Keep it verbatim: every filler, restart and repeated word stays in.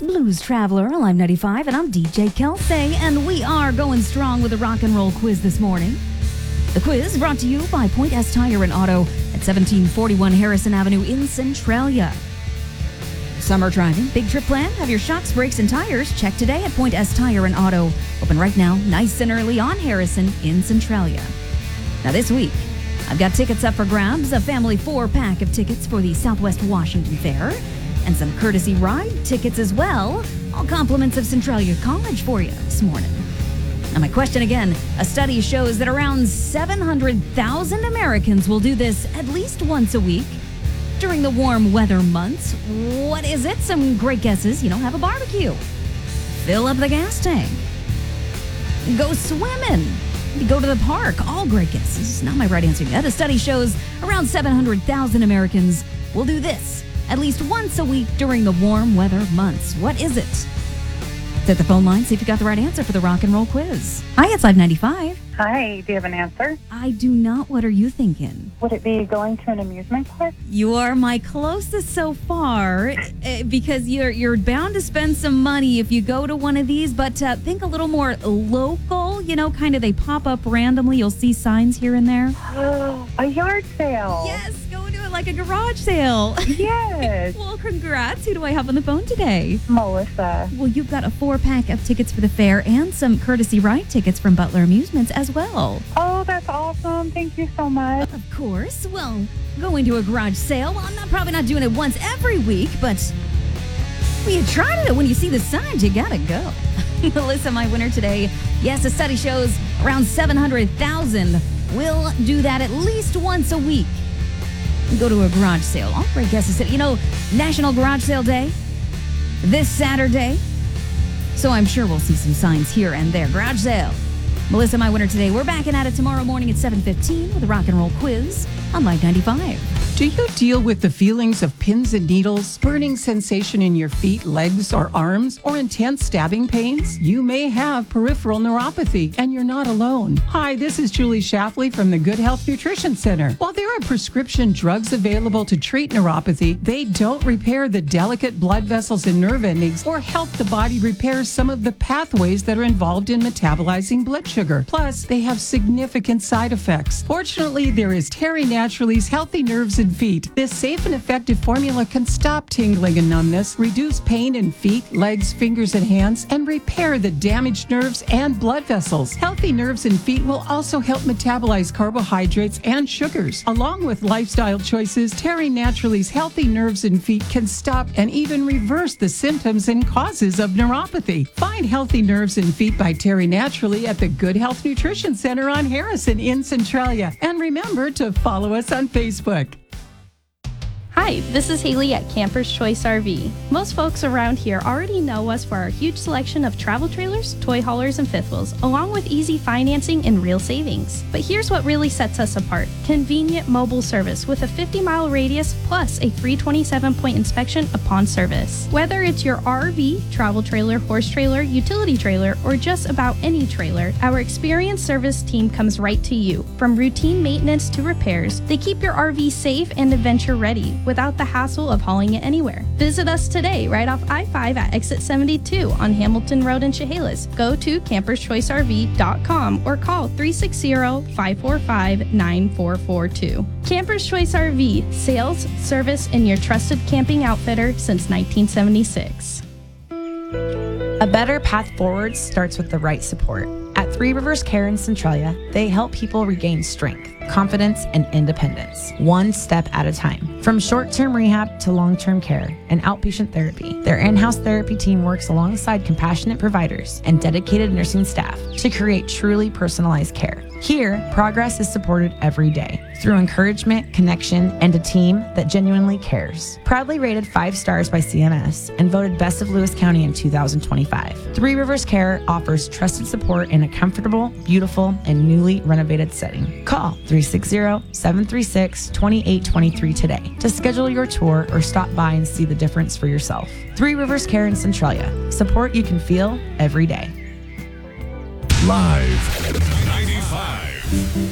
Blues Traveler, Live ninety-five, and I'm D J Kelsey, and we are going strong with a rock and roll quiz this morning. The quiz brought to you by Point S Tire and Auto at seventeen forty-one Harrison Avenue in Centralia. Summer driving, big trip plan? Have your shocks, brakes, and tires checked today at Point S Tire and Auto. Open right now, nice and early on Harrison in Centralia. Now this week, I've got tickets up for grabs, a family four-pack of tickets for the Southwest Washington Fair, and some courtesy ride tickets as well. All compliments of Centralia College for you this morning. Now my question again, a study shows that around seven hundred thousand Americans will do this at least once a week during the warm weather months. What is it? Some great guesses. You know, have a barbecue. Fill up the gas tank. Go swimming. Go to the park. All great guesses. Not my right answer yet. A study shows around seven hundred thousand Americans will do this at least once a week during the warm weather months. What is it? Hit the phone line, see if you got the right answer for the rock and roll quiz. Hi, it's Live ninety-five. Hi, do you have an answer? I do not. What are you thinking? Would it be going to an amusement park? You are my closest so far, uh, because you're you're bound to spend some money if you go to one of these, but uh, think a little more local, you know, kind of they pop up randomly. You'll see signs here and there. Oh, a yard sale. Yes, go do it like a garage sale. Yes. Well, congrats. Who do I have on the phone today? Melissa. Well, you've got a four-pack of tickets for the fair and some courtesy ride tickets from Butler Amusements as well. Oh, that's awesome. Thank you so much. Of course. Well, going to a garage sale. Well, I'm not probably not doing it once every week, but well, you tried it. When you see the signs, you gotta go. Melissa, my winner today. Yes, a study shows around seven hundred thousand will do that at least once a week. Go to a garage sale. All great guesses. You know, National Garage Sale Day this Saturday. So I'm sure we'll see some signs here and there. Garage sale. Melissa, my winner today. We're back at it tomorrow morning at seven fifteen with a rock and roll quiz on Live ninety-five. Do you deal with the feelings of pins and needles, burning sensation in your feet, legs, or arms, or intense stabbing pains? You may have peripheral neuropathy, and you're not alone. Hi, this is Julie Shafley from the Good Health Nutrition Center. While there are prescription drugs available to treat neuropathy, they don't repair the delicate blood vessels and nerve endings or help the body repair some of the pathways that are involved in metabolizing blood sugar. Plus, they have significant side effects. Fortunately, there is Terry Naturally's Healthy Nerves and Feet. This safe and effective formula can stop tingling and numbness, reduce pain in feet, legs, fingers, and hands, and repair the damaged nerves and blood vessels. Healthy Nerves and Feet will also help metabolize carbohydrates and sugars. Along with lifestyle choices, Terry Naturally's Healthy Nerves and Feet can stop and even reverse the symptoms and causes of neuropathy. Find Healthy Nerves and Feet by Terry Naturally at the Good Health Nutrition Center on Harrison in Centralia. And remember to follow us on Facebook. Hi, this is Haley at Camper's Choice R V. Most folks around here already know us for our huge selection of travel trailers, toy haulers, and fifth wheels, along with easy financing and real savings. But here's what really sets us apart. Convenient mobile service with a fifty mile radius plus a free twenty-seven point inspection upon service. Whether it's your R V, travel trailer, horse trailer, utility trailer, or just about any trailer, our experienced service team comes right to you. From routine maintenance to repairs, they keep your R V safe and adventure ready, without the hassle of hauling it anywhere. Visit us today right off I five at exit seventy-two on Hamilton Road in Chehalis. Go to campers choice R V dot com or call three six zero, five four five, nine four four two. Campers Choice R V, sales, service, and your trusted camping outfitter since nineteen seventy-six. A better path forward starts with the right support. At Three Rivers Care in Centralia, they help people regain strength, confidence, and independence, one step at a time. From short-term rehab to long-term care and outpatient therapy, their in-house therapy team works alongside compassionate providers and dedicated nursing staff to create truly personalized care. Here, progress is supported every day through encouragement, connection, and a team that genuinely cares. Proudly rated five stars by C M S and voted Best of Lewis County in two thousand twenty-five, Three Rivers Care offers trusted support in a comfortable, beautiful, and newly renovated setting. Call three six zero, seven three six, two eight two three today to schedule your tour or stop by and see the difference for yourself. Three Rivers Care in Centralia. Support you can feel every day. Live ninety-five.